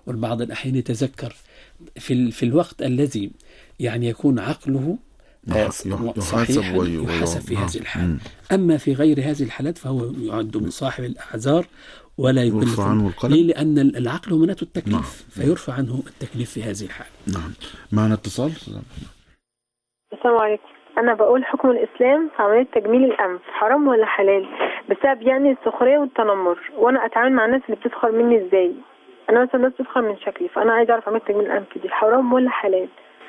والبعض الأحيان يتذكر في الوقت الذي يعني يكون عقله صحيح يحاسب في هذه الحالة. أما في غير هذه الحالات فهو يعد من صاحب الأعذار ولا يكلف عنه القلم. ليه؟ لأن العقل هو مناة التكليف. فيرفع عنه التكليف في هذه الحالة. نعم. معنا اتصال. السلام عليكم. أنا بقول حكم الإسلام في عملية تجميل الأنف حرام ولا حلال بسبب يعني السخرية والتنمر، وأنا أتعامل مع الناس اللي بتسخر مني إزاي؟ أنا مثلا الناس بتسخر من شكلي، فأنا عايزة أعرف عملية تجميل الأنف دي حرام ولا حلال؟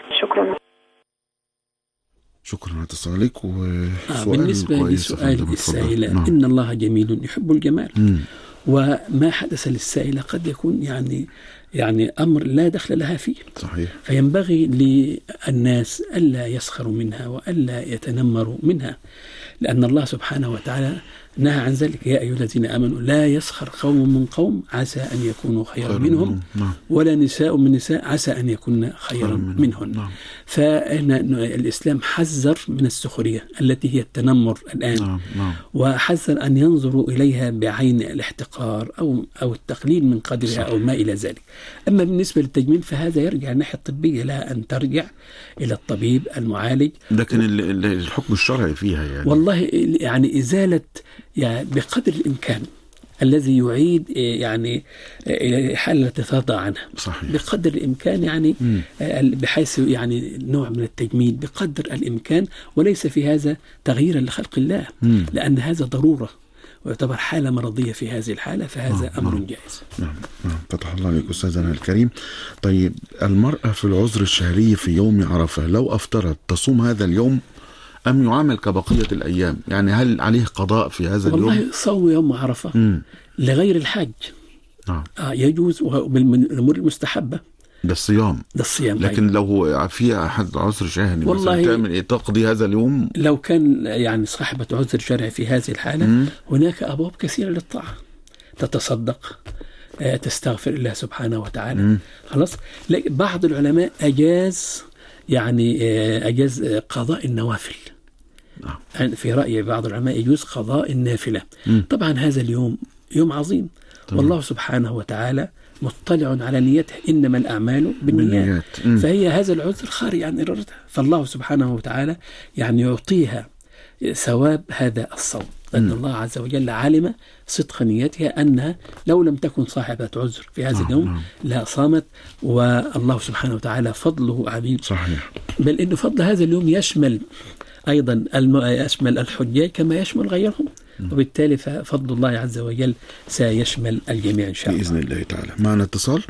شكرا على اتصالك. بالنسبة لسؤال السائلة، إن الله جميل يحب الجمال. وما حدث للسائلة قد يكون يعني أمر لا دخل لها فيه. صحيح. فينبغي للناس ألا يسخروا منها وألا يتنمروا منها، لأن الله سبحانه وتعالى نهى عن ذلك. يا أيها الذين آمنوا لا يسخر قوم من قوم عسى أن يكونوا خيرا منهم ولا نساء من نساء عسى أن يكون خيرا منهن. فالإسلام حذر من السخرية التي هي التنمر الآن. وحذر أن ينظروا إليها بعين الاحتقار أو التقليل من قدرها أو ما إلى ذلك. أما بالنسبة للتجميل فهذا يرجع الناحية الطبية، لها أن ترجع إلى الطبيب المعالج. لكن الحكم الشرعي فيها والله يعني إزالة يعني بقدر الإمكان الذي يعيد يعني حالة تتضع عنها. صحيح. بقدر الإمكان يعني بحيث يعني نوع من التجميل بقدر الإمكان، وليس في هذا تغييرا لخلق الله. لأن هذا ضرورة ويعتبر حالة مرضية في هذه الحالة، فهذا أمر جائز. نعم. فتح الله عليك أستاذنا الكريم. طيب المرأة في العذر الشهري في يوم عرفة لو أفطرت تصوم هذا اليوم أم يعامل كبقية الأيام؟ يعني هل عليه قضاء في هذا اليوم؟ والله صوم يوم عرفة لغير الحج يجوز، ومن الأمور المستحبة. ده الصيام. لكن لو في أحد عذر شهري والله تعمل إيه؟ تقضي هذا اليوم؟ لو كان يعني صاحبة عذر شرعي في هذه الحالة هناك أبواب كثيرة للطاعة. تتصدق، تستغفر الله سبحانه وتعالى. خلاص. بعض العلماء أجاز قضاء النوافل. في رأي بعض العلماء يجوز قضاء النافلة. طبعا هذا اليوم يوم عظيم. والله سبحانه وتعالى مطلع على نيته، إنما الأعمال بالنيات. فهي هذا العذر خارج عن إرادتها، فالله سبحانه وتعالى يعني يعطيها ثواب هذا الصوم، لأن الله عز وجل علم صدق نيتها أنها لو لم تكن صاحبة عذر في هذا اليوم لا صامت. والله سبحانه وتعالى فضله عظيم. صحيح. بل إن فضل هذا اليوم يشمل أيضا يشمل الحجاج كما يشمل غيرهم، وبالتالي ففضل الله عز وجل سيشمل الجميع إن شاء الله بإذن الله تعالى. معنا اتصال.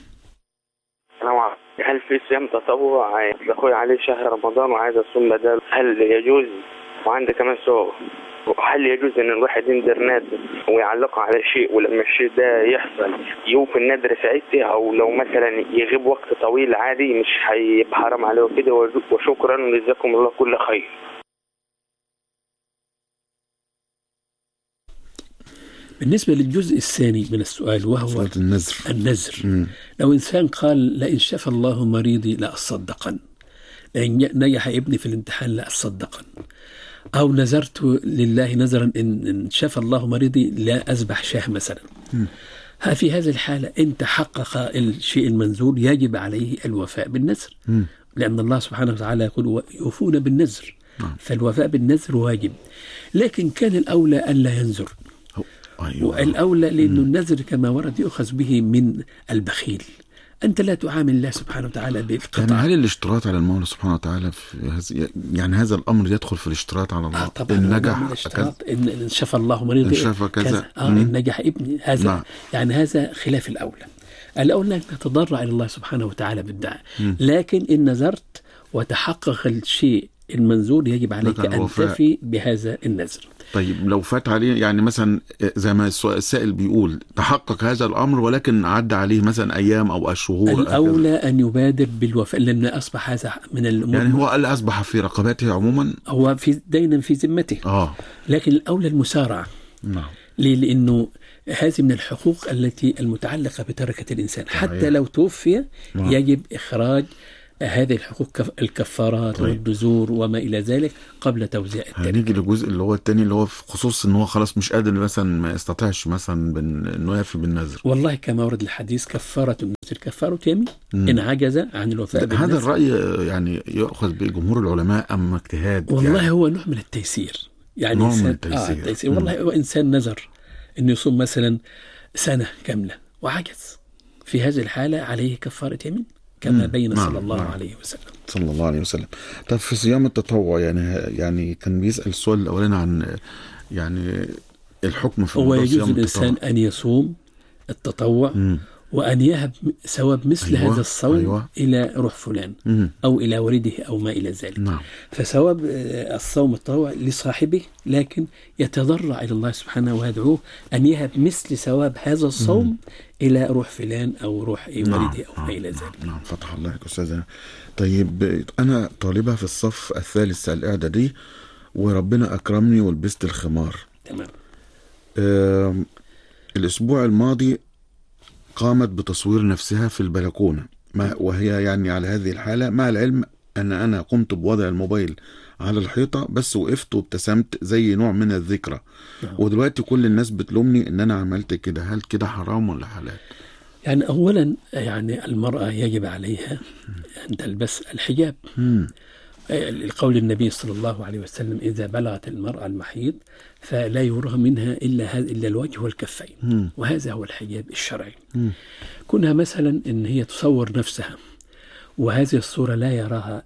هل في صيام تطوع؟ أخوي عليه شهر رمضان وعايز أصوم بدل، هل يجوز؟ وعندي كمان سؤال، هل يجوز ان الواحد يندر نادر ويعلقه على شيء ولما الشيء ده يحصل يوفي النادر ساعتها، او لو مثلا يغيب وقت طويل عادي مش هيبقى حرام عليه وكده؟ وشكرا وجزاكم الله كل خير. بالنسبة للجزء الثاني من السؤال وهو النذر. لو إنسان قال لئن شفى الله مريضي لأصدقن، لئن نجح ابني في الامتحان لأصدقن، أو نذرت لله نذرا إن شفى الله مريضي لا أذبح شاه مثلا. في هذه الحالة إن تحقق الشيء المنذور يجب عليه الوفاء بالنذر، لأن الله سبحانه وتعالى يقول يوفون بالنذر. فالوفاء بالنذر واجب، لكن كان الأولى ألا ينذر. والأولى لأن النذر كما ورد يؤخذ به من البخيل. أنت لا تعامل الله سبحانه وتعالى بالقطع. يعني هل الاشتراط على المولى سبحانه وتعالى في يعني هذا الأمر يدخل في الاشتراط على الله؟ طبعا إن نجح إن شفى الله مريض، إن شفى كذا، إن نجح ابني هذا. يعني هذا خلاف الأولى أنك تتضرع إلى الله سبحانه وتعالى بالدعاء. لكن إن نذرت وتحقق الشيء المنذور يجب عليك أن تفي بهذا النذر. طيب لو فات عليه يعني مثلا زي ما السائل بيقول تحقق هذا الأمر ولكن عدى عليه مثلا أيام أو أشهر، الأولى أن يبادر بالوفاء، لأن أصبح هذا من الأمور. يعني هو قال أصبح في رقبته عموما، هو دينا في ذمته. لكن الأولى المسارعة. لأنه هذه من الحقوق التي المتعلقة بتركة الإنسان. حتى لو توفي يجب إخراج هذه الحقوق الكفارات والنذور وما إلى ذلك قبل توزيع التركة. هنيجي للجزء اللي هو الثاني اللي هو في خصوص ان هو خلاص مش قادر مثلا ما يستطيعش مثلا انه يفي بالنذر. والله كما ورد الحديث كفارة النذر كفارة يمين إن عجز عن الوفاء بالنذر. هذا الرأي يعني يأخذ بجمهور العلماء أم اجتهاد؟ والله يعني هو نوع من التيسير، يعني نوع إنسان من التيسير. والله هو إنسان نذر إنه يصوم مثلا سنة كاملة وعجز، في هذه الحالة عليه كفارة يمين كما بين صلى الله عليه وسلم. صلى الله عليه وسلم. طب في صيام التطوع يعني كان بيسأل السؤال الأولاني عن يعني الحكم في هو يجوز صيام الإنسان التطوع. أن يصوم التطوع وأن يهب ثواب مثل هذا الصوم إلى روح فلان أو إلى والده أو ما إلى ذلك. نعم. فثواب الصوم التطوع لصاحبه، لكن يتضرع إلى الله سبحانه ويدعوه أن يهب مثل ثواب هذا الصوم إلى روح فلان أو روح والده أو ما إلى ذلك. نعم. فتح الله عليك أستاذنا. طيب أنا طالبة في الصف الثالث الإعدادي وربنا أكرمني ولبست الخمار. تمام. الأسبوع الماضي قامت بتصوير نفسها في البلكونة وهي يعني على هذه الحالة، مع العلم أن أنا قمت بوضع الموبايل على الحيطة بس وقفت وابتسمت زي نوع من الذكرى. ودلوقتي كل الناس بتلومني أن أنا عملت كده، هل كده حرام ولا حلال؟ يعني أولا يعني المرأة يجب عليها أن تلبس الحجاب. لقول النبي صلى الله عليه وسلم إذا بلغت المرأة المحيض فلا يرى منها إلا الوجه والكفين، وهذا هو الحجاب الشرعي. كونها مثلا إن هي تصور نفسها وهذه الصورة لا يراها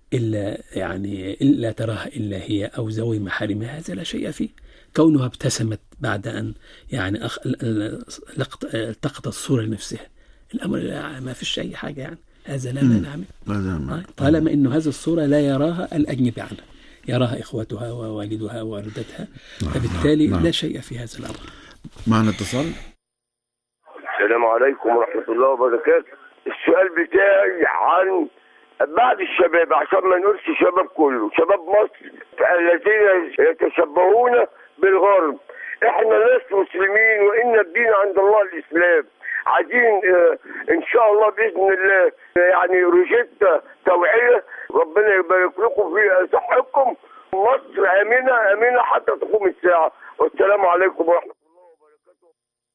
إلا تراها إلا هي أو ذوي محارمها، هذا لا شيء فيه. كونها ابتسمت بعد أن يعني التقطت الصورة لنفسها، الأمر ما فيش أي حاجة، يعني هذا لا مانع منه طالما إنه هذه الصورة لا يراها الأجنبي عنها، يراها إخوتها ووالدها ووالدتها، فبالتالي لا شيء في هذا الأمر. معنا اتصال. السلام عليكم ورحمة الله وبركاته. السؤال بتاعي عن بعض الشباب، عشان ما نقولش شباب كله، شباب مصر الذين يتشبهون بالغرب. احنا ناس مسلمين وإن الدين عند الله الإسلام. عايزين ان شاء الله باذن الله يعني روجيتا توعيه، ربنا يبارك لكم في صحتكم. مصر امنه امنه حتى تقوم الساعه، والسلام عليكم ورحمه الله وبركاته.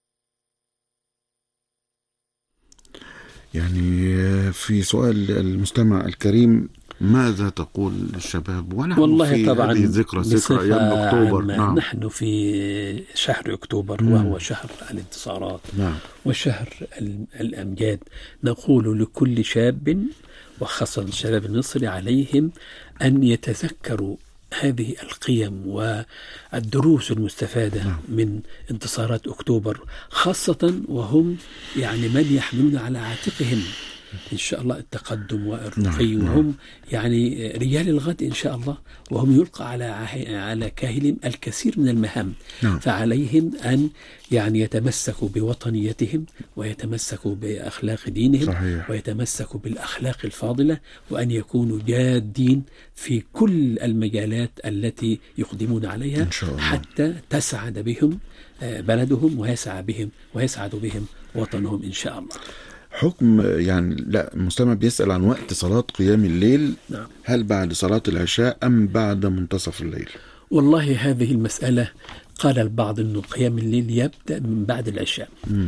يعني في سؤال المستمع الكريم، ماذا تقول للشباب ونحن والله في طبعا هذه ذكرى أيام أكتوبر؟ نعم. نحن في شهر أكتوبر وهو شهر الانتصارات وشهر الأمجاد. نقول لكل شاب وخاصة الشباب المصري عليهم أن يتذكروا هذه القيم والدروس المستفادة من انتصارات أكتوبر، خاصة وهم يعني من يحملون على عاتقهم إن شاء الله التقدم والرقي، وهم يعني رجال الغد إن شاء الله، وهم يلقى على كاهلهم الكثير من المهام. فعليهم أن يعني يتمسكوا بوطنيتهم ويتمسكوا بأخلاق دينهم ويتمسكوا بالأخلاق الفاضلة، وأن يكونوا جادين في كل المجالات التي يقدمون عليها حتى تسعد بهم بلدهم ويسعد بهم وطنهم إن شاء الله. حكم يعني لا المستمع بيسأل عن وقت صلاة قيام الليل. هل بعد صلاة العشاء أم بعد منتصف الليل؟ والله هذه المسألة قال البعض أنه قيام الليل يبدأ من بعد العشاء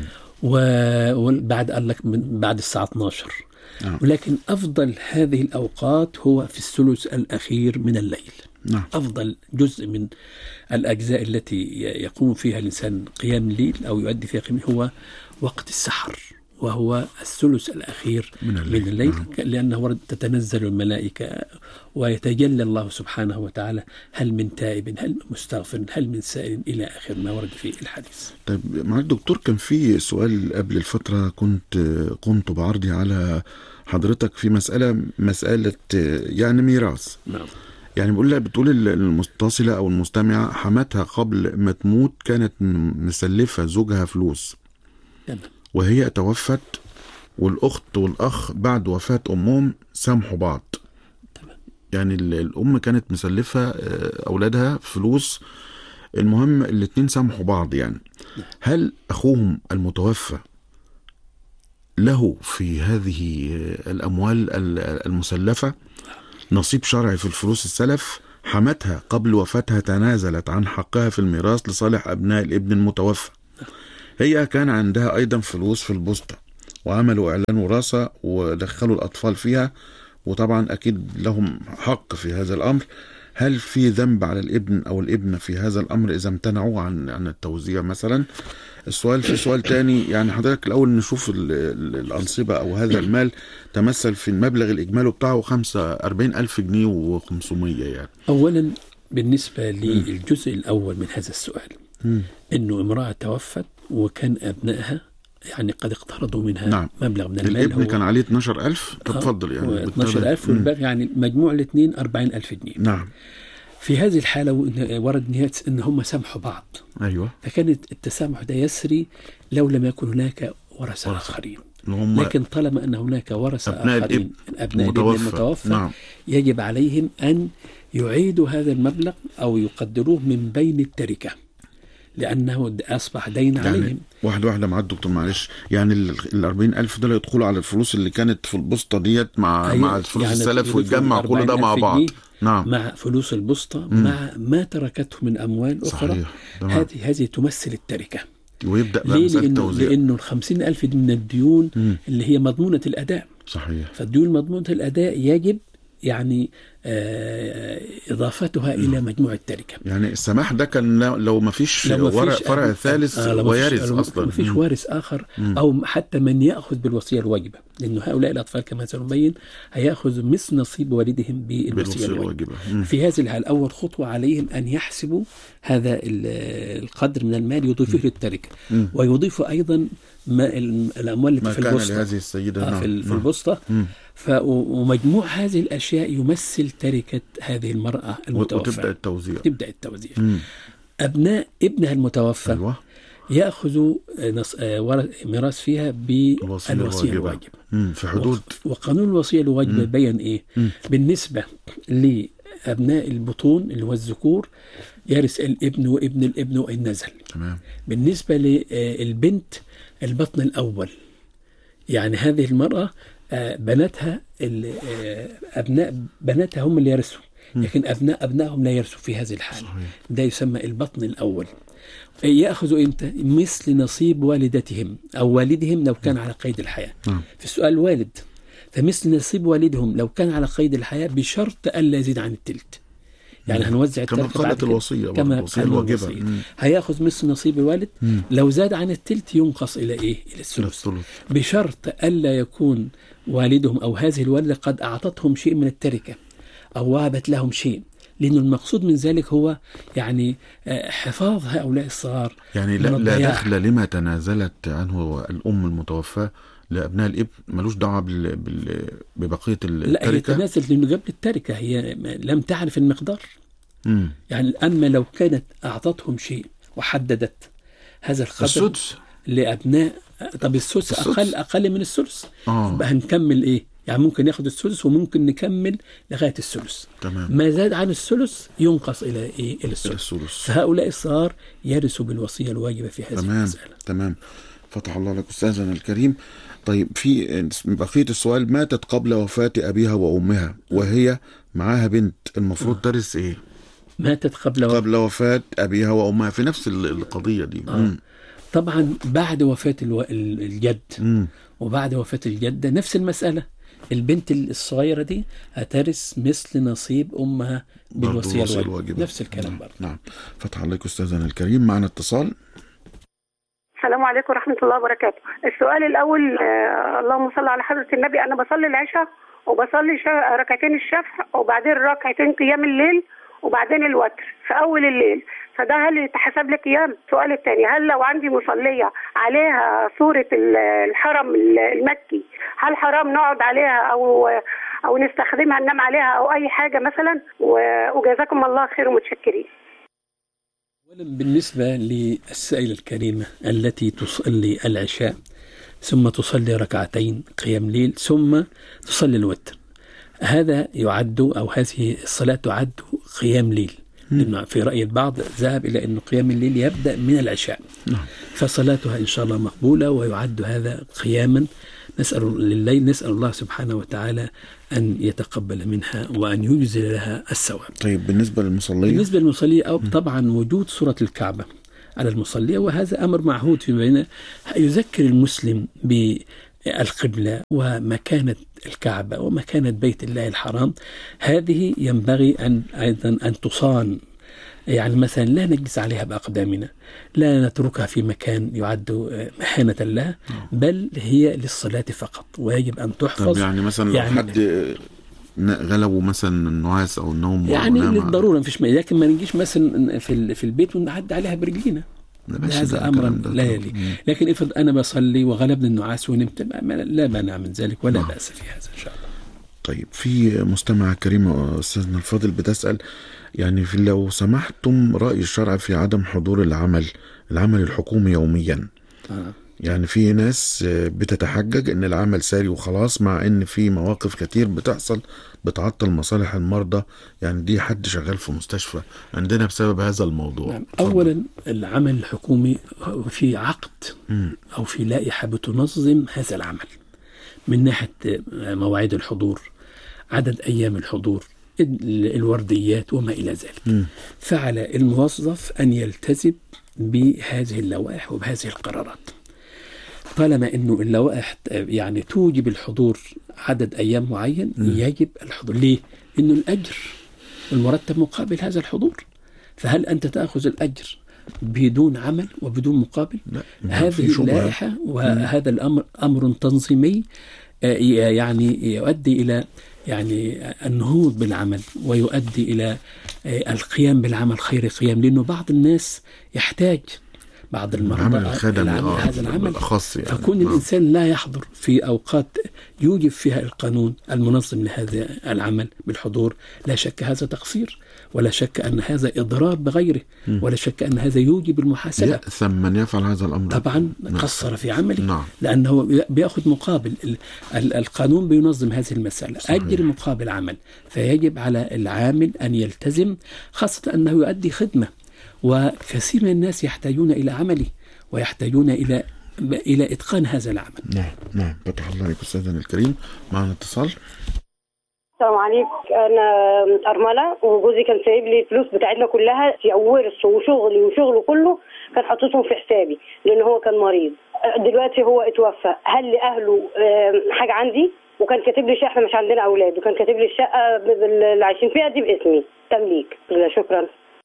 وبعد قال لك من بعد الساعة 12. ولكن أفضل هذه الأوقات هو في الثلث الأخير من الليل. أفضل جزء من الأجزاء التي يقوم فيها الإنسان قيام الليل أو يؤدي فيها قيام هو وقت السحر، وهو الثلث الأخير من الليل. لأنه تتنزل الملائكة ويتجلى الله سبحانه وتعالى، هل من تائب، هل من مستغفر، هل من سائل، إلى آخر ما ورد في الحديث. طيب معك دكتور، كان في سؤال قبل الفترة قمت بعرضي على حضرتك في مسألة يعني ميراث. يعني بتقول المتصلة أو المستمعة حماتها قبل ما تموت كانت مسلفة زوجها فلوس وهي توفت، والأخت والأخ بعد وفاة أمهم سامحوا بعض. يعني الأم كانت مسلفة أولادها فلوس، المهم الاتنين سامحوا بعض. يعني هل أخوهم المتوفى له في هذه الأموال المسلفة نصيب شرعي في الفلوس السلف. حماتها قبل وفاتها تنازلت عن حقها في الميراث لصالح أبناء الابن المتوفى. هي كان عندها أيضا فلوس في البوسطة، وعملوا إعلان وراثة ودخلوا الأطفال فيها، وطبعا أكيد لهم حق في هذا الأمر. هل في ذنب على الابن أو الابنة في هذا الأمر إذا امتنعوا عن التوزيع مثلا؟ السؤال في سؤال تاني، يعني حضرتك الأول نشوف الأنصبة أو هذا المال تمثل في المبلغ الإجمالي بتاعه 45,000 جنيه و500 يعني. أولا بالنسبة للجزء الأول من هذا السؤال، إنه امرأة توفت وكان أبنائها يعني قد اقترضوا منها نعم. مبلغ من المال. الابن كان عليه 12,000. تفضل يعني 12,000 والباقي يعني مجموع الاثنين 40,000 جنيه. نعم. في هذه الحالة ورد إن هم سامحوا بعض. أيوة. فكانت التسامح ده يسري لو لم يكن هناك ورثة آخرين. لكن طالما أن هناك ورثة آخرين أبناء الابن المتوفى، نعم. يجب عليهم أن يعيدوا هذا المبلغ أو يقدروه من بين التركة، لأنه أصبح دين يعني عليهم. واحدة مع الدكتور معلش، يعني 40,000 دول يدخلوا على الفلوس اللي كانت في البوسطة ديت مع الفلوس يعني السلف، ويتجمع كل ده مع بعض. نعم. مع فلوس البوسطة مع ما تركته من أموال أخرى. هذه تمثل التركة. ويبدأ بقى مسألة التوزيع. لأنه 50,000 دي من الديون اللي هي مضمونة الأداء. صحيح. فالديون مضمونة الأداء يجب يعني إضافتها إلى مجموع التركة. يعني السماح ده كان لو ما فيش فرع ثالث ويرث أصلا، ما فيش وارث آخر أو حتى من يأخذ بالوصية الواجبة، لأنه هؤلاء الأطفال كما سنبين هيأخذ مثل نصيب والدهم بالوصية الواجبة. في هذه الحالة أول خطوة عليهم أن يحسبوا هذا القدر من المال يضيفه للتركة، ويضيفوا أيضا الأموال التي في البوسطة لهذه السيدة في البوسطة. ومجموع هذه الأشياء يمثل تركة هذه المرأة المتوفى. وتبدأ التوزيع. أبناء ابنها المتوفى أيوة. يأخذوا ميراث فيها بالوصية الواجبة في حدود. وقانون الوصية الواجبة بيّن إيه؟ بالنسبة لأبناء البطون اللي هو الذكور يرث الابن وابن الابن وإن نزل. تمام. بالنسبة للبنت البطن الأول، يعني هذه المرأة بناتها أبناء بناتها هم اللي يرثوا، لكن أبنائهم لا يرثوا في هذه الحالة. صحيح. ده يسمى البطن الأول. يأخذوا إمتى؟ مثل نصيب والدتهم أو والدهم لو كان على قيد الحياة. في السؤال والد، فمثل نصيب والدهم لو كان على قيد الحياة بشرط ألا يزيد عن التلت. يعني هنوزع كما قالت الوصية، كما الوصية الواجبة. هياخذ مثل نصيب الوالد. لو زاد عن التلت ينقص إلى إيه؟ إلى الثلث، بشرط ألا يكون والدهم أو هذه الوالدة قد أعطتهم شيء من التركة أو وهبت لهم شيء، لأن المقصود من ذلك هو يعني حفاظ هؤلاء الصغار. يعني لا دخل لما تنازلت عنه الأم المتوفاة لأبناء الابن، ملوش دعوة ببقية التركة. لا، هي تنازلت لأنه قبل التركة هي لم تعرف المقدار. يعني أما لو كانت أعطتهم شيء وحددت هذا القدر السدس لأبناء، طب السدس أقل من الثلث، يبقى هنكمل إيه؟ يعني ممكن ياخد الثلث وممكن نكمل لغاية الثلث. ما زاد عن الثلث ينقص إلى إيه؟ إلى الثلث. فهؤلاء الصغار يرثوا بالوصية الواجبة في هذه المسألة. تمام. فتح الله لك أستاذنا الكريم. طيب في بقية السؤال، ماتت قبل وفاة أبيها وأمها وهي معاها بنت، المفروض ترث إيه؟ ماتت قبل وفاة أبيها وأمها في نفس القضية دي. طبعا بعد وفاة الجد وبعد وفاة الجدة نفس المسألة. البنت الصغيرة دي هترث مثل نصيب أمها بالوصية الواجبة. نفس الكلام برضه. نعم. فتح عليك أستاذنا الكريم. معنا اتصال. السلام عليكم ورحمة الله وبركاته. السؤال الأول، اللهم صل على حضرة النبي. أنا بصلي العشاء وبصلي ركعتين الشفع وبعدين ركعتين قيام الليل وبعدين الوتر في أول الليل، فده هل يتحسب لي قيام؟ السؤال الثاني، هل لو عندي مصلية عليها سورة الحرم المكي، هل حرام نقعد عليها أو نستخدمها ننام عليها أو أي حاجة مثلا؟ وجزاكم الله خير ومتشكرين. بالنسبة للسائلة الكريمة التي تصلي العشاء ثم تصلي ركعتين قيام ليل ثم تصلي الوتر، هذا يعد أو هذه الصلاة تعد قيام ليل. لأنه في رأي البعض ذهب إلى أن قيام الليل يبدأ من العشاء، فصلاتها إن شاء الله مقبولة ويعد هذا قياما نسأل الله سبحانه وتعالى أن يتقبل منها وأن يجزل لها الثواب. طيب بالنسبة للمصلية أو طبعا وجود صورة الكعبة على المصلية، وهذا أمر معهود في بين يذكر المسلم بالقبلة ومكانة الكعبة ومكانة بيت الله الحرام. هذه ينبغي أيضا أن تصان، يعني مثلا لا نجلس عليها بأقدامنا، لا نتركها في مكان يعد محانة لها، بل هي للصلاة فقط ويجب أن تحفظ. طب يعني مثلا لو حد غلبوا مثلا النعاس أو النوم يعني للضرورة مفيش مانع، لكن ما نجيش مثلا في البيت ونعد عليها برجلينا، هذا أمر لا يلي. لكن افرض أنا بصلي وغلبني النعاس ونمت، لا مانع من ذلك ولا بأس في هذا إن شاء الله. طيب في مستمع كريمة أستاذنا الفاضل بتسأل، يعني لو سمحتم رأي الشرع في عدم حضور العمل الحكومي يوميا. يعني في ناس بتتحجج ان العمل ساري وخلاص، مع ان في مواقف كتير بتحصل بتعطل مصالح المرضى. يعني دي حد شغال في مستشفى عندنا بسبب هذا الموضوع. اولا العمل الحكومي في عقد او في لائحة بتنظم هذا العمل من ناحية مواعيد الحضور، عدد ايام الحضور، الورديات وما إلى ذلك. فعلى الموظف أن يلتزم بهذه اللوائح وبهذه القرارات، طالما أنه اللوائح يعني توجب الحضور عدد أيام معين يجب الحضور. ليه؟ أنه الأجر المرتب مقابل هذا الحضور، فهل أنت تأخذ الأجر بدون عمل وبدون مقابل؟ هذه اللائحة وهذا الأمر أمر تنظيمي يعني يؤدي إلى يعني النهوض بالعمل ويؤدي إلى القيام بالعمل خير قيام، لأنه بعض الناس يحتاج بعض المرضى هذا العمل الخاص، يعني فكون الإنسان لا يحضر في أوقات يوجب فيها القانون المنظم لهذا العمل بالحضور، لا شك هذا تقصير، ولا شك أن هذا إضرار بغيره، ولا شك أن هذا يوجب المحاسبة. يأثم من يفعل هذا الأمر طبعا قصر في عمله. لأنه بيأخذ مقابل. القانون بينظم هذه المسألة، أجر مقابل عمل، فيجب على العامل أن يلتزم، خاصة أنه يؤدي خدمة، وكثير من الناس يحتاجون إلى عمله ويحتاجون إلى إتقان هذا العمل. نعم فتح الله عليك أستاذنا الكريم. معنا اتصال. السلام عليكم، انا ارمله وجوزي كان سايب لي الفلوس بتاعتنا كلها في ورث وشغله كله كان حاططهم في حسابي لان هو كان مريض. دلوقتي هو اتوفى، هل لاهله حاجه عندي؟ وكان كاتب لي شقه، مش عندنا اولاد، وكان كاتب لي الشقه اللي عايشين فيها دي باسمي تمليك. شكرا.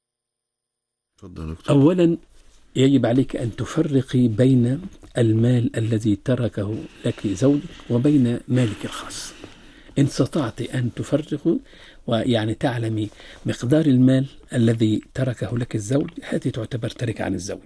اولا يجب عليك ان تفرقي بين المال الذي تركه لك زوجك وبين مالك الخاص. إن استطعت أن تفرقوا ويعني تعلمي مقدار المال الذي تركه لك الزوج، هذه تعتبر تركة عن الزوج.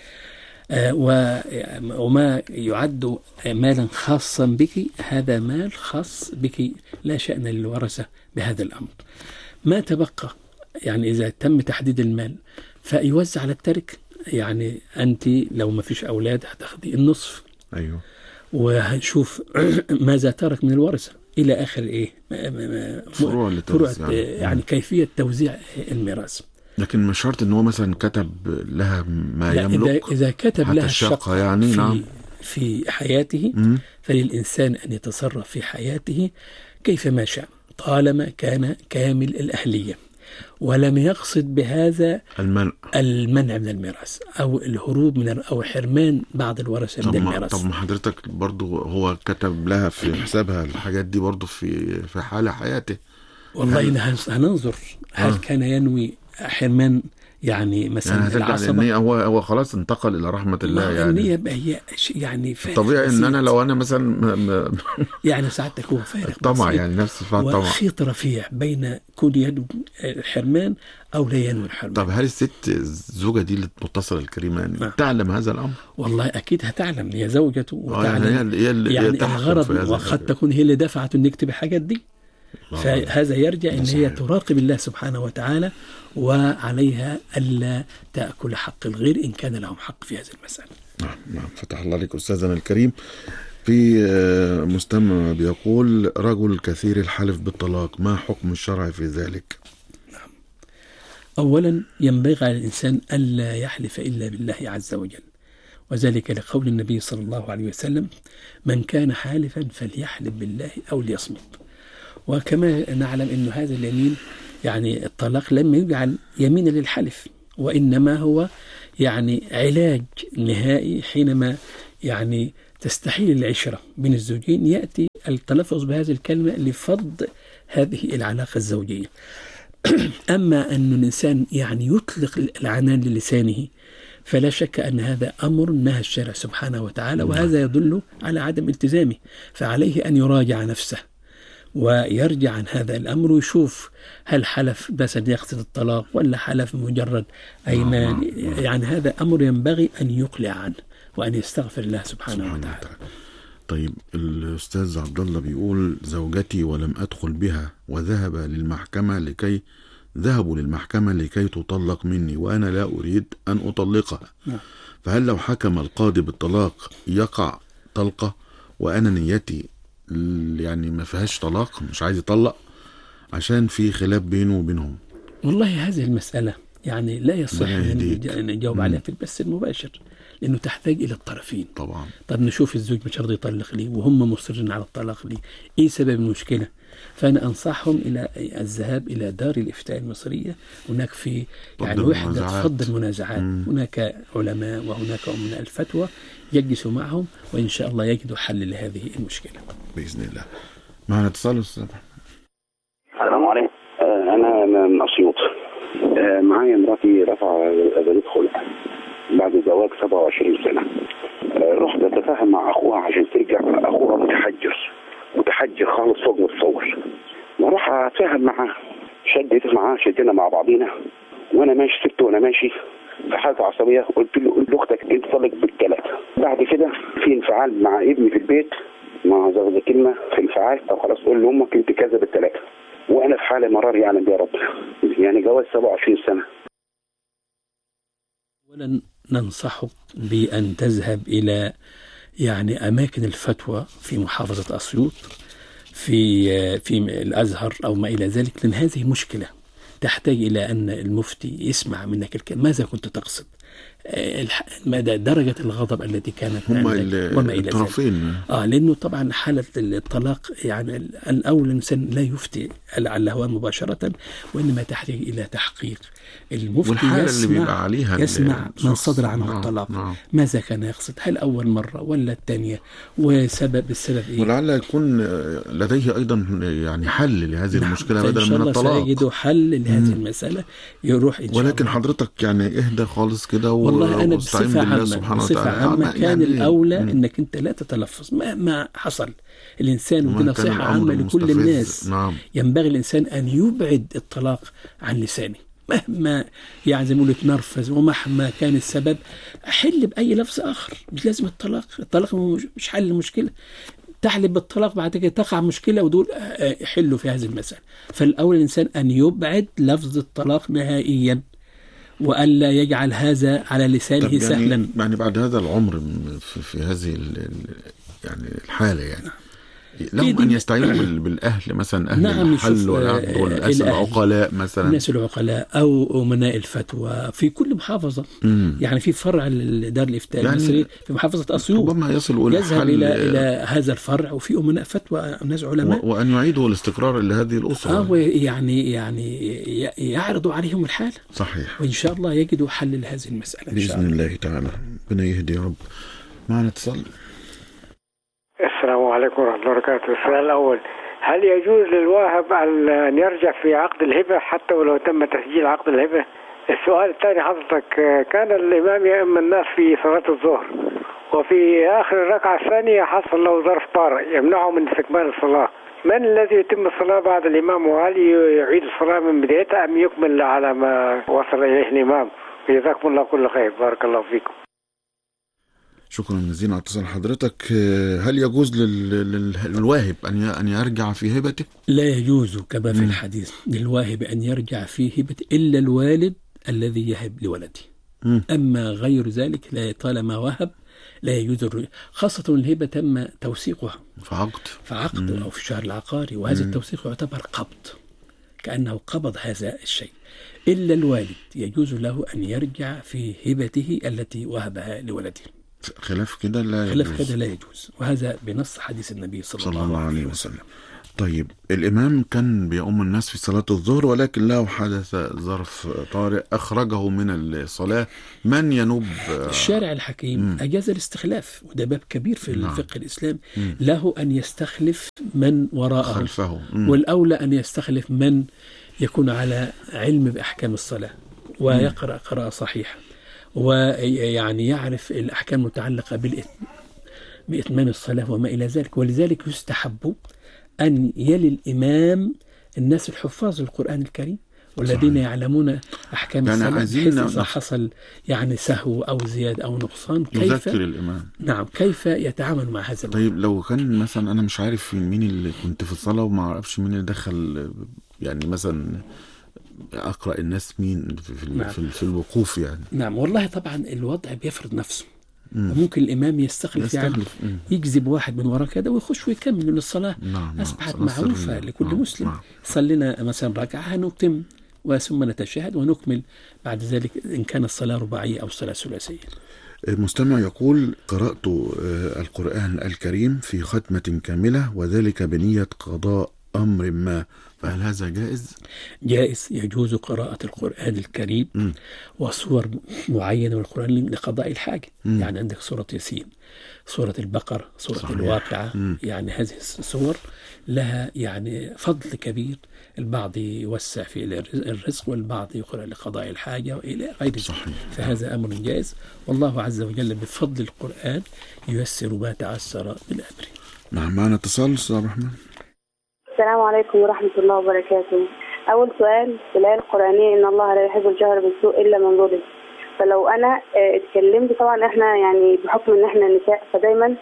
وما يعد مالا خاصا بك هذا مال خاص بك، لا شأن للورثة بهذا الأمر. ما تبقى يعني إذا تم تحديد المال فيوزع على الترك. يعني أنت لو ما فيش أولاد هتاخدي النصف. أيوه. وهنشوف ماذا ترك من الورثة إلى آخر فروع يعني كيفية توزيع الميراث. لكن مش شرط إن هو مثلا كتب لها ما يملك. إذا كتب لها الشقة يعني في حياته فللإنسان أن يتصرف في حياته كيفما شاء، طالما كان كامل الأهلية ولم يقصد بهذا المنع من الميراث أو الهروب من أو حرمان بعض الورثة من الميراث. طب ما حضرتك برضو هو كتب لها في حسابها الحاجات دي برضو في حال حياته. والله هننظر هل كان ينوي حرمان يعني مثلا العصبة. هو خلاص انتقل إلى رحمة الله. يعني طبيعي إن أنا لو أنا مثلا يعني ساعتك هو فارق طبعا يعني نفس طبعا وخيط رفيع بين كون ينوي الحرمان أو لا ينوي الحرمان. طب هل الست الزوجة دي المتصلة الكريمة يعني تعلم هذا الأمر؟ والله أكيد هتعلم، هي زوجته وتعلم يعني الغرض، وقد تكون هي اللي دفعت إن يكتب الحاجات دي. فهذا يرجع إن هي تراقب الله سبحانه وتعالى، وعليها ألا تأكل حق الغير إن كان لهم حق في هذه المسألة. نعم فتح الله عليك أستاذنا الكريم. في مستمع بيقول: رجل كثير الحلف بالطلاق، ما حكم الشرع في ذلك؟ نعم. أولا ينبغي على الإنسان ألا يحلف إلا بالله عز وجل، وذلك لقول النبي صلى الله عليه وسلم: من كان حالفا فليحلف بالله أو ليصمت. وكما نعلم أن هذا اليمين يعني الطلاق لم يجعل يمينا للحلف، وإنما هو يعني علاج نهائي حينما يعني تستحيل العشرة بين الزوجين، يأتي التلفظ بهذه الكلمة لفض هذه العلاقة الزوجية. أما أن الإنسان يعني يطلق العنان للسانه فلا شك أن هذا أمر نهى الشرع سبحانه وتعالى، وهذا يدل على عدم التزامه. فعليه أن يراجع نفسه ويرجع عن هذا الأمر ويشوف هل حلف بس يقصد الطلاق ولا حلف مجرد أيمان. يعني هذا أمر ينبغي أن يقلع عنه وأن يستغفر الله سبحانه وتعالى. طيب الأستاذ عبد الله بيقول: زوجتي ولم أدخل بها ذهبوا للمحكمة لكي تطلق مني وأنا لا أريد أن أطلقها، فهل لو حكم القاضي بالطلاق يقع طلقة وأنا نيتي يعني ما فيهاش طلاق، مش عايز يطلق عشان في خلاف بينه وبينهم؟ والله هذه المسألة يعني لا يصح أن نجاوب عليها في البث المباشر، لأنه تحتاج إلى الطرفين طبعا. طب نشوف الزوج مش راضي يطلق لي وهم مصرين على الطلاق لي، إيه سبب المشكلة؟ فأنا أنصحهم إلى الذهاب إلى دار الإفتاء المصرية. هناك في يعني وحدة فض المنازعات، هناك علماء وهناك أمناء الفتوى يجلسوا معهم وإن شاء الله يجدوا حل لهذه المشكلة بإذن الله. معنا اتصال أستاذ. السلام عليكم. أنا من أسيوط. معايا مراتي رفع أبانية خلع بعد زواج 27 سنة. رحت أتفاهم مع أخوها عشان ترجع. أخوها متحجر خالص فوق متصور. وراح أتفاهم معاه، شدنا مع بعضينا وأنا ماشي، سبته وأنا ماشي في حالة عصبية. قلت له أختك انطلق بالثلاثة. بعد كده في انفعال مع ابني في البيت، مع زوجة كلمة في انفعال. طب خلاص قول لأمك أنت كذا بالثلاثة، وأنا في حالة مرار يعلم بها ربنا، يعني جواز 27 سنة. ولن ننصحك بأن تذهب إلى يعني أماكن الفتوى في محافظة أسيوط، في الأزهر أو ما إلى ذلك، لأن هذه مشكلة تحتاج إلى أن المفتي يسمع منك الكلام، ماذا كنت تقصد، مدى درجة الغضب التي كانت عندك وما إلى ذلك. لأنه طبعا حالة الطلاق يعني الأول الإنسان لا يفتي على الهواء مباشرة، وإنما تحتاج إلى تحقيق. المفتي يسمع من صدر عنه الطلاق ماذا كان يقصد، هل أول مرة ولا الثانية، السبب إيه، ولعل يكون لديه أيضا يعني حل لهذه المشكلة بدلا من الطلاق. إن شاء الله سيجدوا حل لهذه المسألة يروح إن شاء ولكن الله. حضرتك يعني اهدى خالص كده والله أنا بصفة عامة كان الأولى أنك أنت لا تتلفظ مهما حصل. الإنسان ودي نصيحة عامة لكل الناس. ينبغي الإنسان أن يبعد الطلاق عن لسانه مهما يعني زي ما يقولوا يتنرفز، ومهما كان السبب حل بأي لفظ آخر، مش لازم الطلاق مش حل المشكلة. تحلب بالطلاق بعد كده تقع مشكلة ودول يحلوا في هذه المسألة. فالأول الإنسان أن يبعد لفظ الطلاق نهائيا وألا يجعل هذا على لسانه سهلا. يعني بعد هذا العمر في هذه يعني الحالة يعني لهم أن يستعينوا بالأهل مثلا، أهل الحل والعقد والناس العقلاء مثلا، الناس العقلاء أو أمناء الفتوى في كل محافظة. يعني في فرع دار الإفتاء المصري في محافظة أسيوط، ربما يصل إلى هذا الفرع، وفي أمناء فتوى ناس علماء، وأن يعيدوا الاستقرار لهذه الأسرة. يعني يعرضوا عليهم الحال. صحيح. وإن شاء الله يجدوا حل لهذه المسألة بإذن الله تعالى. ربنا يهدي يا رب. معنا اتصال. السلام عليكم ورحمة الله وبركاته. السؤال الأول: هل يجوز للواهب أن يرجع في عقد الهبة حتى ولو تم تسجيل عقد الهبة؟ السؤال الثاني: حضرتك كان الإمام يؤم الناس في صلاة الظهر، وفي آخر الركعة الثانية حصل له ظرف طارئ يمنعه من استكمال الصلاة، من الذي يتم الصلاة بعد الإمام؟ وهل يعيد الصلاة من بدايتها أم يكمل على ما وصل إليه الإمام؟ جزاكم الله كل خير، بارك الله فيكم. شكرا جزيلا على اتصال حضرتك. هل يجوز للواهب أن يرجع في هبته؟ لا يجوز كما في الحديث للواهب أن يرجع في هبته إلا الوالد الذي يهب لولده. أما غير ذلك لا، طالما وهب لا يجوز الرجوع، خاصة الهبة تم توثيقها في عقد أو في الشهر العقاري، وهذا التوثيق يعتبر قبض، كأنه قبض هذا الشيء. إلا الوالد يجوز له أن يرجع في هبته التي وهبها لولده. خلاف كده لا يجوز. خلاف كده لا يجوز، وهذا بنص حديث النبي صلى الله عليه وسلم. طيب الإمام كان بيؤم الناس في صلاة الظهر، ولكن له حدث ظرف طارئ أخرجه من الصلاة، من ينوب؟ الشارع الحكيم أجاز الاستخلاف، وده باب كبير في الفقه الإسلام. له أن يستخلف من وراءه خلفه، والأولى أن يستخلف من يكون على علم بأحكام الصلاة ويقرأ قراءة صحيحة، ويعني يعرف الأحكام المتعلقة بإتمام الصلاة وما إلى ذلك. ولذلك يستحب أن يلي الإمام الناس الحفاظ القرآن الكريم والذين يعلمون أحكام الصلاة، بحيث إذا حصل يعني سهو أو زيادة أو نقصان كيف يذكر الإمام. نعم، كيف يتعامل مع هذا الأمر. طيب لو كان مثلا أنا مش عارف مين اللي كنت في الصلاة وما أعرفش مين اللي دخل، يعني مثلا أقرأ الناس مين في الوقوف يعني. نعم، والله طبعا الوضع بيفرض نفسه. وممكن الإمام يستخلف يعني يجذب واحد من وراء كده ويخش ويكمل من الصلاة. أصبحت معروفة لكل مسلم. صلينا مثلا ركعة هنتم وثم نتشهد ونكمل بعد ذلك إن كان الصلاة رباعية أو صلاة ثلاثية. مستمع يقول: قرأت القرآن الكريم في ختمة كاملة وذلك بنية قضاء أمر ما، فهل هذا جائز؟ جائز، يجوز قراءة القرآن الكريم وصور معينة من القرآن لقضاء الحاجة. يعني عندك سورة ياسين، سورة البقرة، سورة صحيح. الواقعة. يعني هذه السور لها يعني فضل كبير، البعض يوسع في الرزق والبعض يقرأ لقضاء الحاجة وإلى غير ذلك. فهذا أمر جائز، والله عز وجل بفضل القرآن ييسر ما تعسر من أمره. نعم، معنا اتصال. أستاذ عبد الرحمن. السلام عليكم ورحمة الله وبركاته. أول سؤال في الآية القرآنية: إن الله لا يحب الجهر بالسوء إلا من ظلم. فلو أنا اتكلمت، طبعا إحنا يعني بحكم إن إحنا نساء فدايما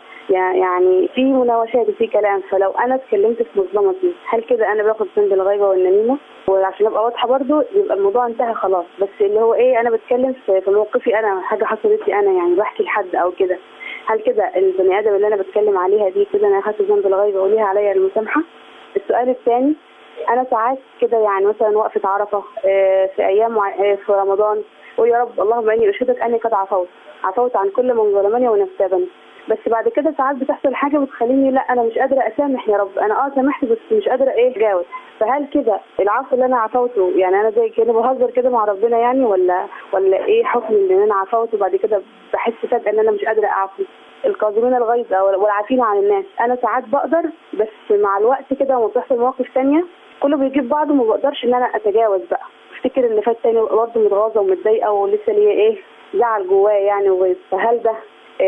يعني في مناوشات وفي كلام، فلو أنا اتكلمت في مظلمتي هل كده أنا باخد ذنب الغيبة والنميمة؟ وعشان أبقى واضحة برضو يبقى الموضوع انتهى خلاص، بس اللي هو إيه، أنا بتكلم في موقفي أنا، حاجة حصلت لي أنا، يعني بحكي لحد أو كده، هل كده البني آدم اللي أنا بتكلم عليها دي كده أنا أخدت ذنب الغيبة وليها عليا المسامحة؟ السؤال الثاني: أنا ساعات كده يعني مثلا وقفة عرفة في أيام في رمضان، ويا رب اللهم إني أشهدك أني قد عفوت عن كل من ظلمني ونفتبني، بس بعد كده ساعات بتحصل حاجة بتخليني لا أنا مش قادرة أسامح يا رب، أنا سامحت بس مش قادرة أتجاوز. فهل كده العفو اللي أنا عفوته يعني أنا زي كده بهزر كده مع ربنا يعني، ولا إيه حكم إن أنا عفوت وبعد كده بحس فجأة إن أنا مش قادرة أعفو؟ القادمين الغيظ والعافين عن الناس، أنا ساعات بقدر، بس مع الوقت كده وما بتحصل مواقف تانية كله بيجيب بعضه وما بقدرش إن أنا أتجاوز بقى، افتكر إن فات تاني برضه متغاظة ومتضايقة ولسه ليا إيه زعل جوايا يعني وغيظ. فهل ده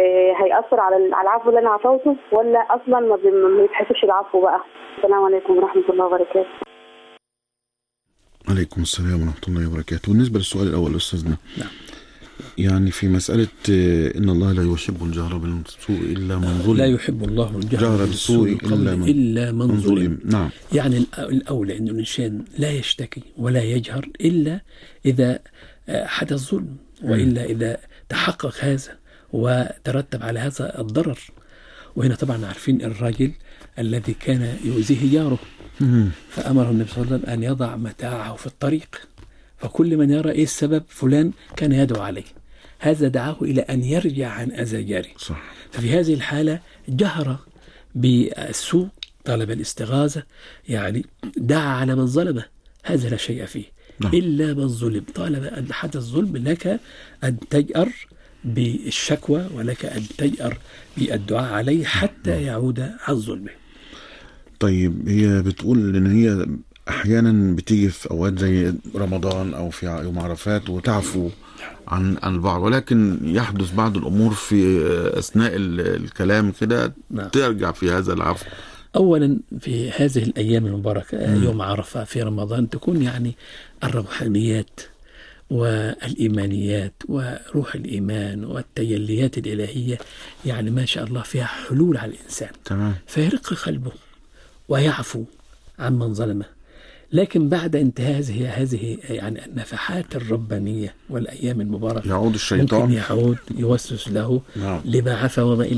هيأثر على العفو اللي أنا عفوته، ولا أصلا ما بيتحسبش العفو بقى؟ السلام عليكم ورحمة الله وبركاته. عليكم السلام ورحمة الله وبركاته. بالنسبة للسؤال الأول أستاذنا، نعم، يعني في مسألة إن الله لا يحب الجهر بالسوء إلا من ظلم. لا يحب الله الجهر بالسوء إلا من ظلم. نعم. يعني الأولى أن الإنسان لا يشتكي ولا يجهر إلا إذا حدث ظلم، وإلا إذا تحقق هذا وترتب على هذا الضرر. وهنا طبعا عارفين الرجل الذي كان يؤذيه جاره، فأمره النبي صلى الله عليه وسلم أن يضع متاعه في الطريق، فكل من يرى إيه السبب فلان كان يدعو عليه، هذا دعاه إلى أن يرجع عن أذى جاره. ففي هذه الحالة جهر بالسوء، طلب الاستغاثة، يعني دعا على من ظلمه، هذا لا شيء فيه. إلا من ظلم، طالما أن حدث ظلم لك أن تجأر بالشكوى ولك أن تجأر بالدعاء عليه حتى يعود عن ظلمه. طيب هي بتقول إن هي أحيانا بتيجي في أوقات زي رمضان أو في يوم عرفات وتعفو عن البعض، ولكن يحدث بعض الأمور في أثناء الكلام كده ترجع في هذا العفو. أولا في هذه الأيام المباركة يوم عرفة في رمضان تكون يعني الروحانيات والإيمانيات وروح الإيمان والتجليات الإلهية يعني ما شاء الله فيها حلول على الإنسان. تمام. فيرق قلبه ويعفو عمن ظلمه. لكن بعد انتهاء هذه يعني النفحات الربانية والأيام المباركة يعود الشيطان، ممكن يعود يوسوس له لما عفى وما إلى ذلك.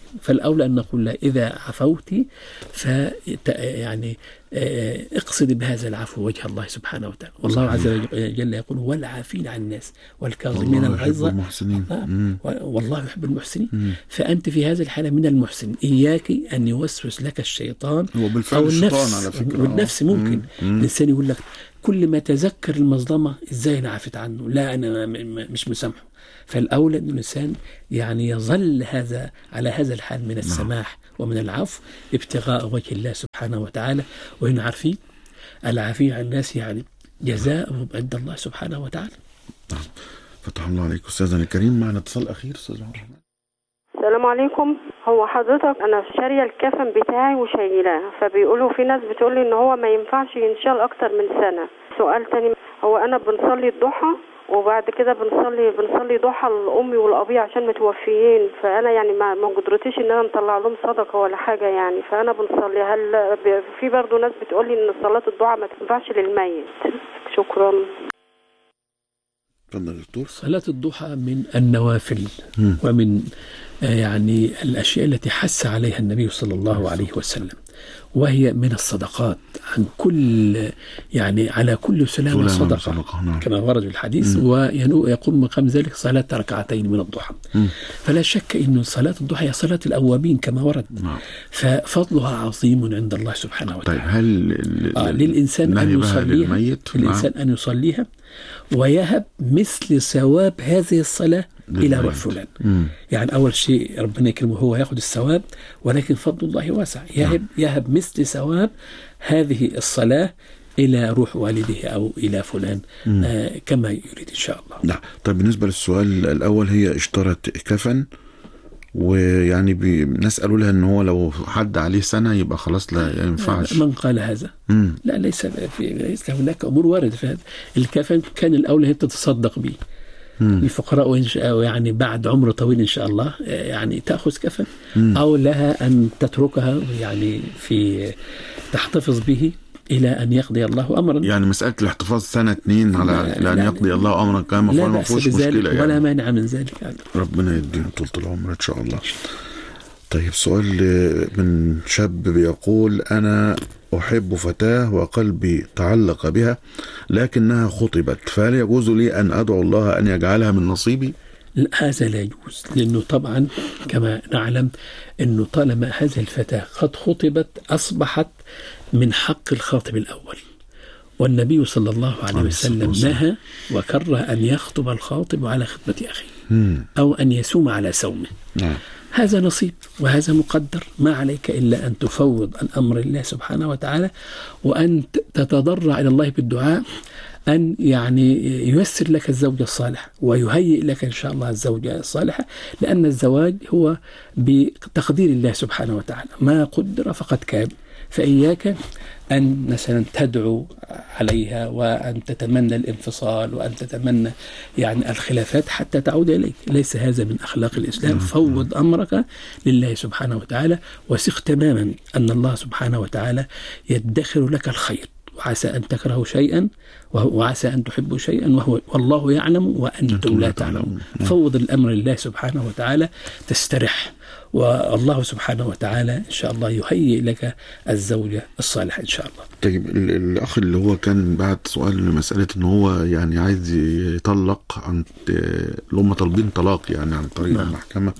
فالأولى أن نقول لها إذا عفوت يعني اقصد بهذا العفو وجه الله سبحانه وتعالى. والله عز وجل يقول والعافين عن الناس والكاظمين الغيظ والله يحب المحسنين. فأنت في هذه الحالة من المحسن. إياك أن يوسوس لك الشيطان أو النفس على فكرة. والنفس ممكن الإنسان يقول لك كل ما تذكر المظلمة إزاي أنا عفت عنه، لا أنا مش مسامحه. فالأولى أن الإنسان يعني يظل على هذا الحال من السماح ومن العفو ابتغاء وجه الله سبحانه وتعالى. وهنا عارفين العافية عن الناس يعني جزاؤهم عند الله سبحانه وتعالى. فتح الله عليك. أستاذنا الكريم معنا اتصال أخير. أستاذ الرحمن السلام عليكم. هو حضرتك أنا شارية الكفن بتاعي وشايلاه، فبيقولوا في ناس بتقولي إن هو ما ينفعش ينشال أكتر من سنة. سؤال تاني، هو أنا بنصلي الضحى وبعد كده بنصلي ضحى لأمي والأبي عشان متوفيين، فأنا يعني ما قدرتش إن أنا نطلع لهم صدقة ولا حاجة يعني، فأنا بنصلي. هل في برضو ناس بتقولي إن صلاة الضحى ما تنفعش للميت؟ شكرا. صلاة الضحى من النوافل ومن يعني الأشياء التي حث عليها النبي صلى الله عليه وسلم، وهي من الصدقات عن كل يعني على كل سلامة صدقة كما ورد في الحديث. ويقوم مقام ذلك صلاة ركعتين من الضحى. فلا شك أن صلاة الضحى هي صلاة الأوابين كما ورد، ففضلها عظيم عند الله سبحانه وتعالى. طيب هل للإنسان أن يصليها، الإنسان أن يصليها ويهب مثل ثواب هذه الصلاة إلى روح فلان. يعني أول شيء ربنا يكرمه هو يأخذ الثواب، ولكن فضل الله واسع، يهب مثل ثواب هذه الصلاة إلى روح والده أو إلى فلان كما يريد إن شاء الله. نعم. طيب بالنسبة للسؤال الأول، هي اشترت كفن ويعني نسأل لها ان هو لو حد عليه سنة يبقى خلاص لا ينفعش. من قال هذا؟ لا، ليس هناك امور وارده في هذا. الكفن كان الاولى هي تتصدق به الفقراء، يعني بعد عمر طويل ان شاء الله يعني تاخذ كفن، او لها ان تتركها يعني تحتفظ به إلى أن يقضي الله أمرا. يعني مسألة الاحتفاظ سنة 2 على أن يقضي الله أمرا كما فعل ما فيهوش مشكلة يعني. ولا مانع من ذلك يعني. ربنا يدينا طول العمر إن شاء الله. طيب سؤال من شاب بيقول: أنا أحب فتاة وقلبي تعلق بها لكنها خطبت، فهل يجوز لي أن أدعو الله أن يجعلها من نصيبي؟ هذا لا يجوز، لأنه طبعا كما نعلم أنه طالما هذه الفتاة قد خطبت أصبحت من حق الخاطب الأول، والنبي صلى الله عليه وسلم نهى وكره أن يخطب الخاطب على خطبة أخيه أو أن يسوم على سومه. هذا نصيب وهذا مقدر، ما عليك إلا أن تفوض الأمر لله سبحانه وتعالى، وأن تتضرع إلى الله بالدعاء أن يعني ييسر لك الزوجة الصالحة ويهيئ لك إن شاء الله الزوجة الصالحة، لأن الزواج هو بتقدير الله سبحانه وتعالى، ما قدر فقد كان. فإياك أن مثلا تدعو عليها وأن تتمنى الانفصال وأن تتمنى يعني الخلافات حتى تعود إليك، ليس هذا من أخلاق الإسلام. فوض أمرك لله سبحانه وتعالى، وثق تماما أن الله سبحانه وتعالى يدخر لك الخير، وعسى أن تكرهوا شيئا وعسى أن تحبوا شيئا والله يعلم وأنتم لا تعلمون. فوض الأمر لله سبحانه وتعالى تسترح، والله سبحانه وتعالى إن شاء الله يهيئ لك الزوجة الصالحة إن شاء الله. طيب الأخ اللي هو كان بعد سؤال مسألة إن هو يعني عايز يطلق عن هم طالبين طلاق يعني عن طريق المحكمة،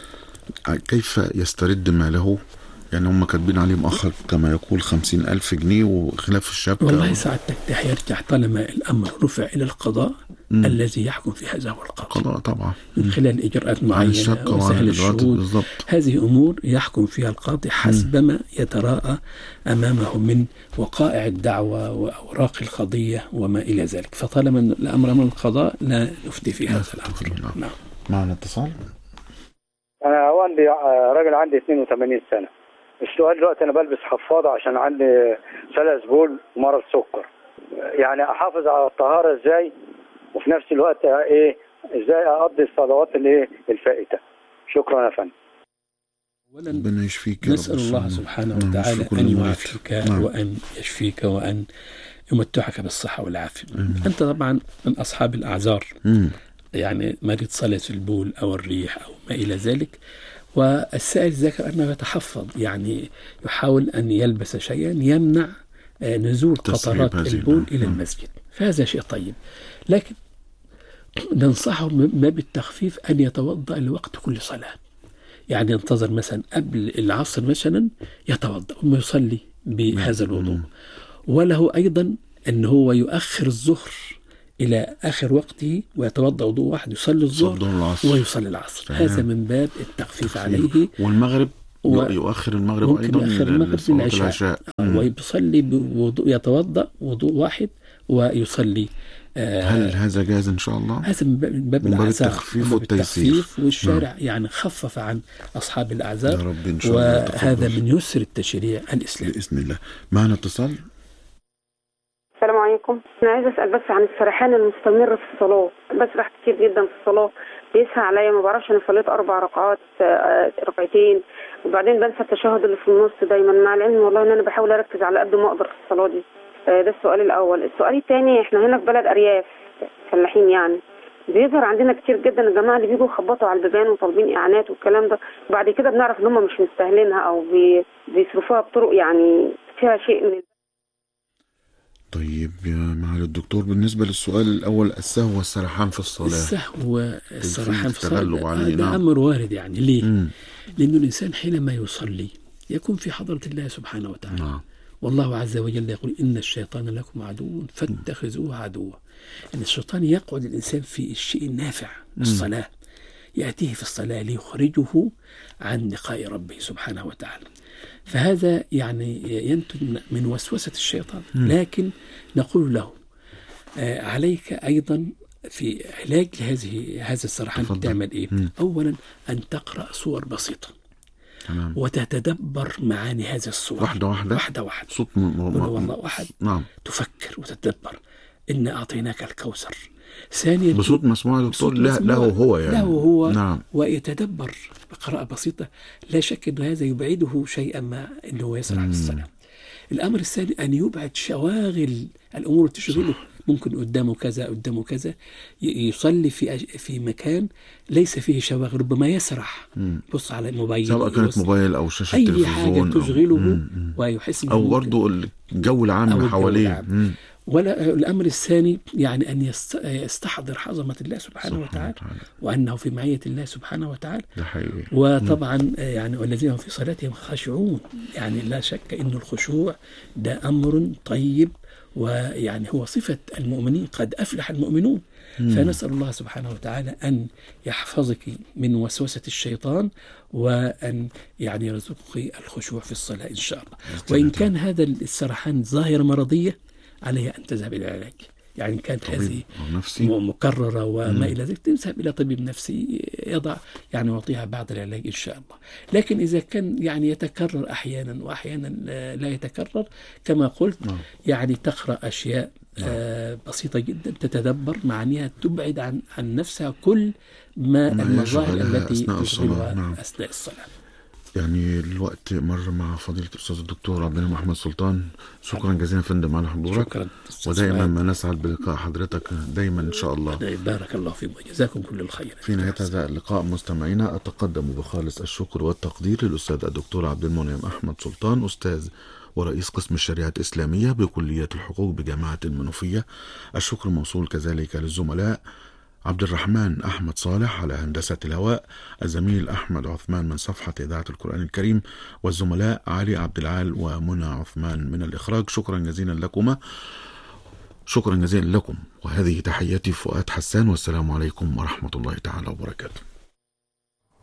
كيف يسترد ماله؟ يعني هم كاتبين عليه مؤخر كما يقول 50,000 جنيه وخلاف الشبكة. والله سعادتك يرجع طالما الأمر رفع إلى القضاء الذي يحكم في هذا هو القضاء طبعا من خلال إجراءات معينة وسهل الشهود. هذه أمور يحكم فيها القاضي حسب ما يتراءى أمامه من وقائع الدعوة وأوراق القضية وما إلى ذلك. فطالما الأمر من القضاء لا نفتي في هذا الأمر. نعم. معنا اتصال. أنا عندي راجل عندي 82 سنة. السؤال دلوقتي أنا بلبس حفاضة عشان عندي سلس بول ومرض سكر، يعني أحافظ على الطهارة إزاي وفي نفس الوقت إزاي أقضي الصلوات الفائتة؟ شكرا يا فندم. ربنا يشفيك. نسأل الله سبحانه وتعالى أن يعافيك وأن يشفيك وأن يمتعك بالصحة والعافية. أنت طبعا من أصحاب الأعذار، يعني مريض سلس البول أو الريح أو ما إلى ذلك، والسائل ذكر أنه يتحفظ، يعني يحاول أن يلبس شيئا يمنع نزول قطرات البول إلى المسجد، فهذا شيء طيب. لكن ننصحه ما بالتخفيف أن يتوضأ لوقت كل صلاة، يعني ينتظر مثلا قبل العصر مثلا يتوضأ ثم يصلي بهذا الوضوء. وله أيضا أن هو يؤخر الظهر إلى آخر وقته ويتوضأ وضوء واحد، يصلي الظهر ويصلي العصر. هذا من باب التخفيف عليه. والمغرب يؤخر المغرب أيضا للعشاء، ويصلي بوضوء، يتوضأ وضوء واحد ويصلي. هل هذا جاز إن شاء الله؟ هذا من باب الأعذار، التخفيف والتيسير، والشارع يعني خفف عن أصحاب الأعذار، يا رب إن شاء الله. وهذا من يسر التشريع الإسلامي بإذن الله. معنا اتصال. السلام عليكم. أنا عايز أسأل بس عن السرحان المستمر في الصلاة، بسرح كتير جدا في الصلاة، بيسهى عليا، ما بعرفش أنا صليت 4 ركعات، ركعتين، وبعدين بنسى التشهد اللي في النص دايما، مع العلم والله إن أنا بحاول أركز على قد ما أقدر في الصلاة دي. ده السؤال الأول. السؤال الثاني، إحنا هنا في بلد أرياف فلاحين، يعني بيظهر عندنا كتير جدا الجماعة اللي بيجوا يخبطوا على البيبان وطالبين إعانات والكلام ده، وبعد كده بنعرف إن هم مش مستاهلينها أو بيصرفوها بطرق يعني فيها شيء من. طيب يا معالي الدكتور، بالنسبة للسؤال الأول، السهو والسرحان في الصلاة. السهو والسرحان في الصلاة ده أمر وارد، يعني ليه؟ لأنه الإنسان حينما يصلي يكون في حضرة الله سبحانه وتعالى. والله عز وجل يقول إن الشيطان لكم عدو فاتخذوه عدوا. أن الشيطان يقعد الإنسان في الشيء النافع، الصلاة، يأتيه في الصلاة ليخرجه عن لقاء ربه سبحانه وتعالى. فهذا يعني ينتج من وسوسة الشيطان. لكن نقول له عليك أيضا في علاج هذا السرحان تعمل إيه؟ أولا أن تقرأ صور بسيطة وتتدبر معاني هذه الصور واحدة صوت والله واحد. تفكر وتتدبر. إن أعطيناك الكوثر. ثانيا بصوت مسموع دكتور له هو يعني. له هو. ويتدبر بقراءة بسيطة. لا شك أن هذا يبعده شيئا ما أنه يسرع عن الصلاة. الأمر الثاني أن يبعد شواغل الأمور تشغله. ممكن قدامه كذا قدامه كذا، يصلي في مكان ليس فيه شواغل، ربما يسرح، بص على الموبايل، سواء كانت موبايل أو شاشة تلفزيون، أي حاجة تشغله ويحس أو برضو الجو العام حواليه. ولا الأمر الثاني يعني أن يستحضر عظمة الله سبحانه وتعالى، وأنه في معية الله سبحانه وتعالى. وطبعا يعني والذين في صلاتهم خاشعون، يعني لا شك أن الخشوع ده أمر طيب، ويعني هو صفة المؤمنين، قد أفلح المؤمنون. فنسأل الله سبحانه وتعالى أن يحفظك من وسوسة الشيطان، وأن يعني يرزقك الخشوع في الصلاة إن شاء الله. وإن كان هذا السرحان ظاهرة مرضية، عليها أن تذهب إلى العلاج. يعني كانت هذه مكررة وما إلى ذلك، تذهب إلى طبيب نفسي يضع يعني يعطيها بعض العلاج إن شاء الله. لكن إذا كان يعني يتكرر أحيانا وأحيانا لا يتكرر كما قلت، يعني تقرأ أشياء بسيطة جدا، تتدبر معانيها، تبعد عن نفسها كل ما المظاهر التي تشغلها أثناء الصلاة. يعني الوقت مر مع فضيلة الأستاذ الدكتور عبد المنعم محمد سلطان. شكرا جزيلا فندم على حضورك، ودائما ما نسعد بلقاء حضرتك دائما إن شاء الله. بارك الله فيكم وجزاكم كل الخير. في نهاية هذا اللقاء مستمعينا، أتقدم بخالص الشكر والتقدير للأستاذ الدكتور عبد المنعم أحمد سلطان، أستاذ ورئيس قسم الشريعة الإسلامية بكلية الحقوق بجامعة المنوفية. الشكر موصول كذلك للزملاء عبد الرحمن أحمد صالح على هندسة الهواء، الزميل أحمد عثمان من صفحة إذاعة القرآن الكريم، والزملاء علي عبد العال ومنى عثمان من الإخراج. شكرا جزيلا لكما، شكرا جزيلا لكم، وهذه تحياتي فؤاد حسان، والسلام عليكم ورحمة الله تعالى وبركاته.